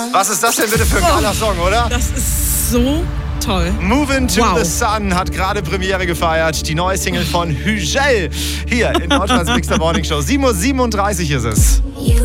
Was ist das denn bitte für ein geiler Song, oder? Das ist so toll. Moving to the Sun hat gerade Premiere gefeiert. Die neue Single von Hügel hier in Deutschlands Mixed Morning Show. 7:37 Uhr ist es.